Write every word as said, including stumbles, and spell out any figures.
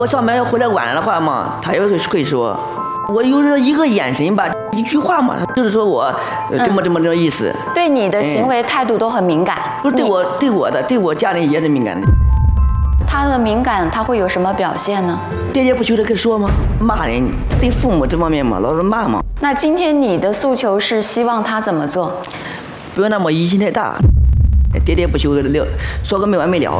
我上班回来晚了的话嘛，他也会会说，我有这一个眼神吧，一句话嘛，就是说我呃这么这么这么意思。 嗯、对你的行为态度都很敏感。 不是对我对我的对我家人也是敏感的。 他的敏感他会有什么表现呢？ 喋喋不休的跟说吗？骂人，对父母这方面嘛，老是骂嘛。 那今天你的诉求是希望他怎么做？ 不要那么疑心太大，喋喋不休的聊，说个没完没了。